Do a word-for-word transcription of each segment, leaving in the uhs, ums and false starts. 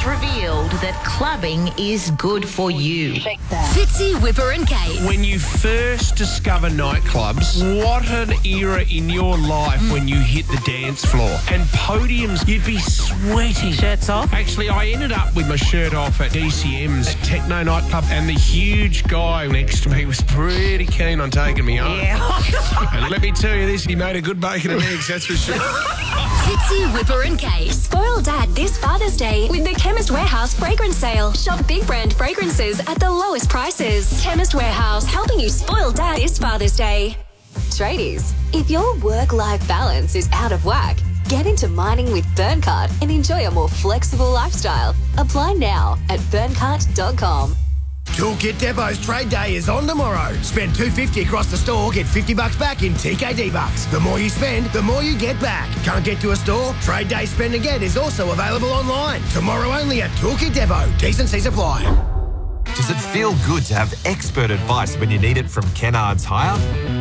It's revealed that clubbing is good for you. Fitzy, Whipper and Kate. When you first discover nightclubs, what an era in your life when you hit the dance floor. And podiums, you'd be sweating. Shirts off? Actually, I ended up with my shirt off at D C M's Techno nightclub, and the huge guy next to me was pretty keen on taking me home. Yeah. And let me tell you this, he made a good bacon and eggs, that's for sure. Fitzy, Whipper and Kate. Spoil Dad this Father's Day with the Chemist Warehouse fragrance sale. Shop big brand fragrances at the lowest prices. Chemist Warehouse, helping you spoil Dad this Father's Day. Tradies, if your work-life balance is out of whack, get into mining with Burncart and enjoy a more flexible lifestyle. Apply now at burncart dot com. Toolkit Depot's Trade Day is on tomorrow. Spend two hundred fifty dollars across the store, get fifty bucks back in T K D bucks. The more you spend, the more you get back. Can't get to a store? Trade Day Spend Again is also available online. Tomorrow only at Toolkit Depot. Decencies apply. Does it feel good to have expert advice when you need it from Kennards Hire?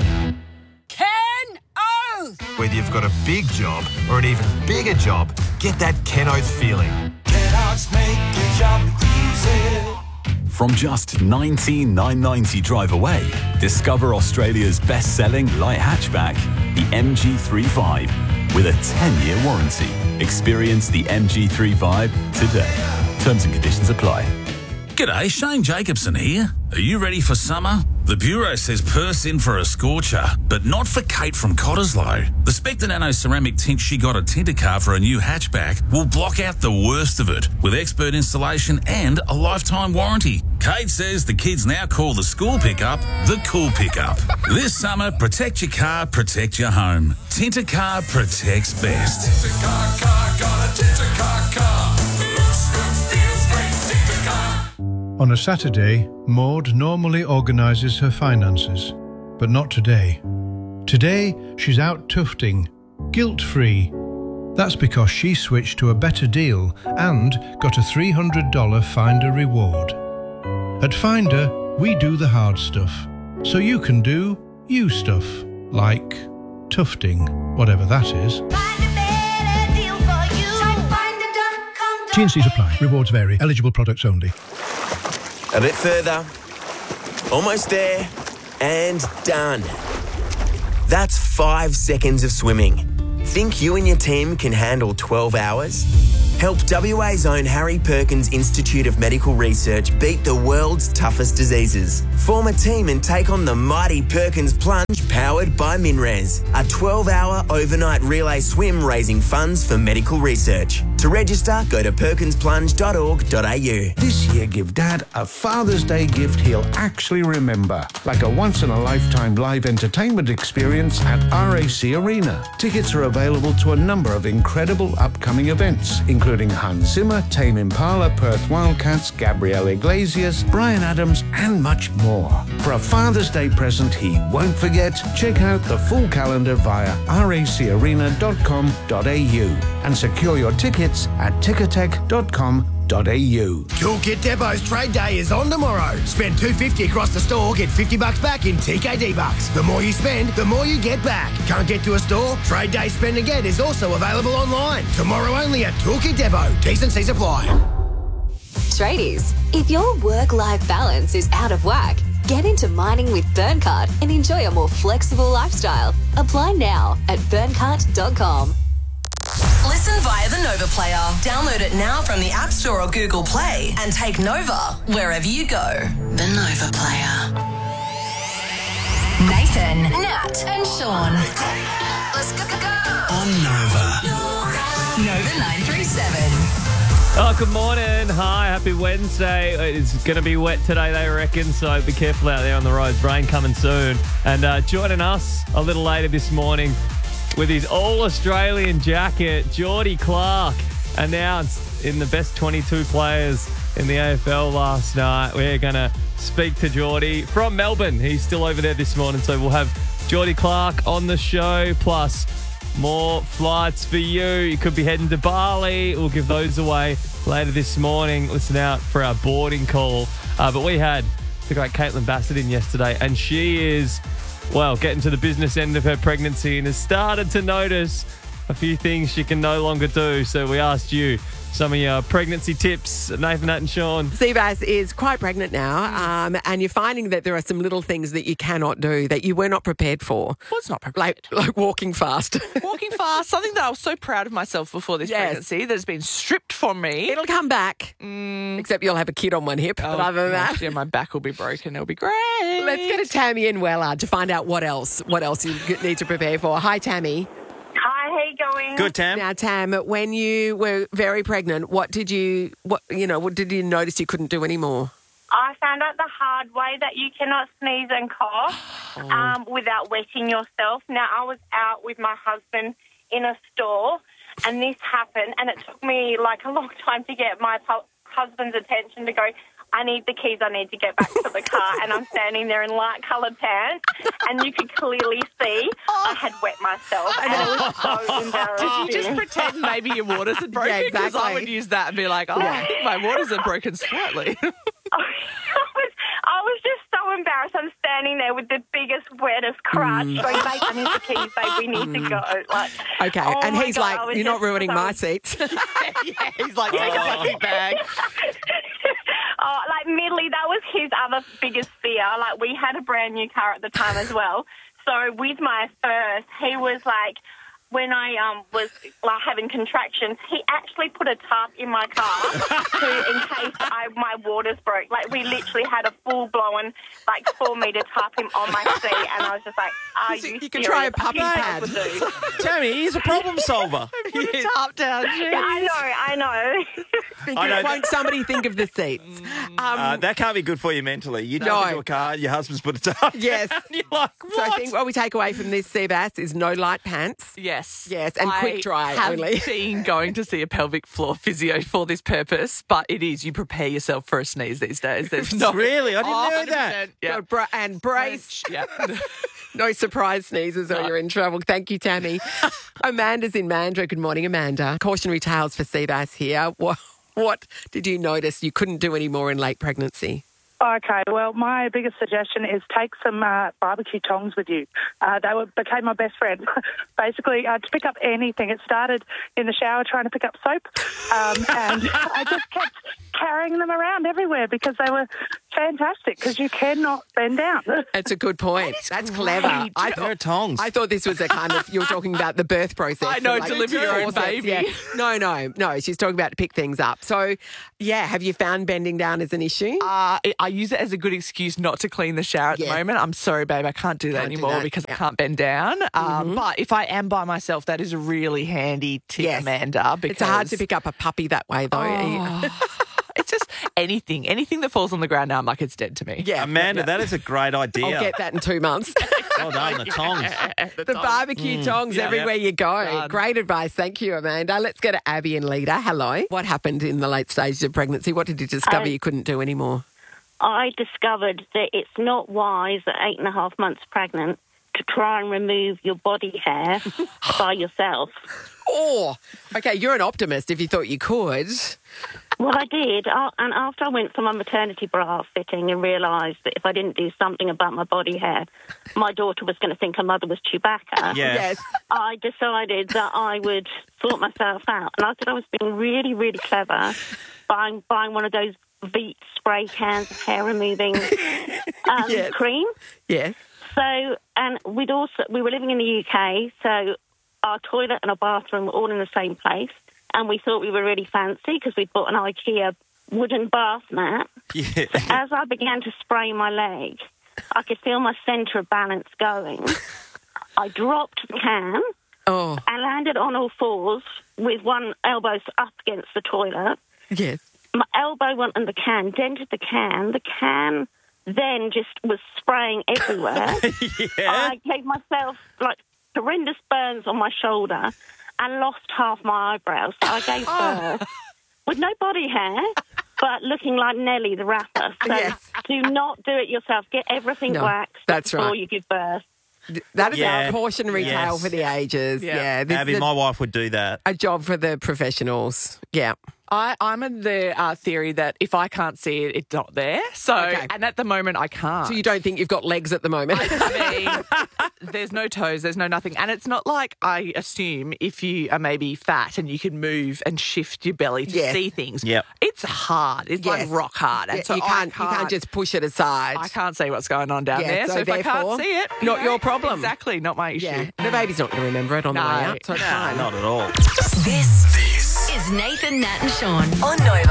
Ken Oath! Whether you've got a big job or an even bigger job, get that Ken Oath feeling. Kennards make your job easy. From just nineteen thousand nine hundred ninety dollars drive away, discover Australia's best-selling light hatchback, the M G thirty-five, with a ten-year warranty. Experience the M G thirty-five today. Terms and conditions apply. G'day, Shane Jacobson here. Are you ready for summer? The Bureau says purse in for a scorcher, but not for Kate from Cottesloe. The Spectre Nano ceramic tint she got at Tintercar for a new hatchback will block out the worst of it with expert installation and a lifetime warranty. Kate says the kids now call the school pickup the cool pickup. This summer, protect your car, protect your home. Tintercar protects best. Tintercar car, got a Tintercar car. Looks good, feels great, Tintercar. On a Saturday, Maud normally organises her finances, but not today. Today, she's out tufting, guilt-free. That's because she switched to a better deal and got a three hundred dollars Finder reward. At Finder, we do the hard stuff, so you can do you stuff, like tufting, whatever that is. T and C's apply. Rewards vary. Eligible products only. A bit further. Almost there. And done. That's five seconds of swimming. Think you and your team can handle twelve hours? Help W A's own Harry Perkins Institute of Medical Research beat the world's toughest diseases. Form a team and take on the mighty Perkins Plunge powered by MinRes, a twelve-hour overnight relay swim raising funds for medical research. To register, go to perkins plunge dot org dot a u. This year, give Dad a Father's Day gift he'll actually remember, like a once-in-a-lifetime live entertainment experience at R A C Arena. Tickets are available to a number of incredible upcoming events, including Hans Zimmer, Tame Impala, Perth Wildcats, Gabriel Iglesias, Bryan Adams, and much more. For a Father's Day present he won't forget, check out the full calendar via rac arena dot com dot a u and secure your tickets at ticketek dot com dot a u. Toolkit Depot's Trade Day is on tomorrow. Spend two hundred fifty dollars across the store, get fifty bucks back in T K D bucks. The more you spend, the more you get back. Can't get to a store? Trade Day Spend Again is also available online. Tomorrow only at Toolkit Depot. T's and C's apply. Tradies, if your work-life balance is out of whack, get into mining with Burncart and enjoy a more flexible lifestyle. Apply now at burncart dot com. Listen via the Nova Player. Download it now from the App Store or Google Play and take Nova wherever you go. The Nova Player. Nathan, Nat, and Sean. Let's go, go, go. On Nova. Nova nine three seven. Oh, good morning. Hi, happy Wednesday. It's going to be wet today, they reckon, so be careful out there on the roads. Rain coming soon. And uh, joining us a little later this morning with his all-Australian jacket, Geordie Clark, announced in the best twenty-two players in the A F L last night. We're going to speak to Geordie from Melbourne. He's still over there this morning, so we'll have Geordie Clark on the show, plus more flights for you. You could be heading to Bali. We'll give those away later this morning. Listen out for our boarding call. Uh, but we had the great Caitlin Bassett in yesterday, and she is, well, getting to the business end of her pregnancy and has started to notice a few things she can no longer do. So we asked you some of your pregnancy tips, Nathan, Nat and Sean. Seabass is quite pregnant now, um, and you're finding that there are some little things that you cannot do that you were not prepared for. What's not prepared? Like, like walking fast. Walking fast, something that I was so proud of myself before this Yes. pregnancy that has been stripped from me. It'll come back, except you'll have a kid on one hip. Oh, but other than that, gosh, yeah, my back will be broken. It'll be great. let's go to Tammy in Wellard to find out what else, what else you need to prepare for. Hi, Tammy. Hi, how you going? Good, Tam. Now, Tam, when you were very pregnant, what did you, what you know, what did you notice you couldn't do anymore? I found out the hard way that you cannot sneeze and cough Oh. um, without wetting yourself. Now, I was out with my husband in a store, and this happened, and it took me like a long time to get my pu- husband's attention to go, I need the keys, I need to get back to the car. And I'm standing there in light-coloured pants, and you could clearly see I had wet myself, and it was so embarrassing. Did you just pretend maybe your waters had broken? Yeah, Because I exactly. would use that and be like, oh, I think my waters have broken slightly. I was, I was just so embarrassed. I'm standing there with the biggest, wettest crutch, Mm. going, babe, I need the keys, babe, we need to go. Like, Okay, oh and my he's God, I like, was you're not just ruining so- my seats. yeah, he's like, take a plastic bag. Oh, like, admittedly, that was his other biggest fear. Like, we had a brand new car at the time as well. So with my first, he was like, when I um was like having contractions, he actually put a tarp in my car to, in case I, my waters broke. Like, we literally had a full-blown, like, four-metre tarp him on my seat, and I was just like, are you, You can try a serious? puppy You pad. guys would do. Tammy, he's a problem solver. Put a tarp down, jeez. Yeah, I know, I know. Think I of- know won't somebody think of the seats? Um, uh, that can't be good for you mentally. You jump No. into a car, your husband's put a tarp Yes. down, you're like, what? So I think what we take away from this, Seabass, is no light pants. Yes. Yes, and quick dry I have only. been going to see a pelvic floor physio for this purpose, but it is you prepare yourself for a sneeze these days. There's no Really? I didn't Oh, know one hundred that. percent, Yeah. God, bra- and brace. Yeah. No surprise sneezes or you're in trouble. Thank you, Tammy. Amanda's in Mandurah. Good morning, Amanda. Cautionary tales for Seabass here. What, what did you notice you couldn't do anymore in late pregnancy? Okay, well, my biggest suggestion is take some uh, barbecue tongs with you. Uh, they were, became my best friend. Basically, uh, to pick up anything. It started in the shower trying to pick up soap, um, and I just kept carrying them around everywhere because they were fantastic because you cannot bend down. That's a good point. That's clever. I There are tongs. I thought this was a kind of, you were talking about the birth process. I know, Like deliver your own corsets, baby. yeah. No, no, no. She's talking about to pick things up. So, yeah, have you found bending down as an issue? Uh, it- I use it as a good excuse not to clean the shower at Yes. the moment. I'm sorry, babe, I can't do that Can't do anymore that. because Yeah. I can't bend down. Um, Mhm. But if I am by myself, that is a really handy tip, Yes. Amanda. Because It's hard to pick up a puppy that way, though. Oh. It's just anything, anything that falls on the ground now, I'm like, it's dead to me. Yeah. Amanda, that is a great idea. I'll get that in two months. Well done, the tongs. The barbecue Mm. tongs Yeah. everywhere you go. Done. Great advice. Thank you, Amanda. Let's go to Abby and Leda. Hello. What happened in the late stages of pregnancy? What did you discover Uh, you couldn't do anymore? I discovered that it's not wise at eight and a half months pregnant to try and remove your body hair by yourself. Oh, okay. You're an optimist if you thought you could. Well, I did, uh, and after I went for my maternity bra fitting and realised that if I didn't do something about my body hair, my daughter was going to think her mother was Chewbacca. Yeah. Yes. I decided that I would sort myself out, and I thought I was being really, really clever, buying buying one of those Veet spray cans of hair removing um, Yes. cream. Yes. So, and we'd also we were living in the U K, so our toilet and our bathroom were all in the same place, and we thought we were really fancy because we'd bought an IKEA wooden bath mat. Yeah. As I began to spray my leg, I could feel my centre of balance going. I dropped the can Oh, and landed on all fours with one elbow up against the toilet. yes. My elbow went in the can, dented the can. The can then just was spraying everywhere. Yeah. I gave myself like horrendous burns on my shoulder and lost half my eyebrows. So I gave birth with no body hair, but looking like Nelly the rapper. So Yes. do not do it yourself. Get everything No, waxed that's before right. you give birth. That is Yeah. a cautionary Yes. tale for the ages. Yeah. Yeah. This Abby, is a, my wife would do that. a job for the professionals. Yeah. I, I'm in the uh, theory that if I can't see it, it's not there. So, Okay. and at the moment, I can't. So you don't think you've got legs at the moment? I mean, there's no toes, there's no nothing. And it's not like I assume if you are maybe fat and you can move and shift your belly to Yes. see things. Yep. It's hard. It's Yes. like rock hard. And Yeah, so you I can't, you can't just push it aside. I can't see what's going on down Yeah, there. So, so if I therefore, can't see it, you not know, your problem. Exactly, not my issue. Yeah, the baby's not going to remember it on the way No. out, so it's No, fine. Not at all. This, This is Nathan, Nat and Sean on Nova.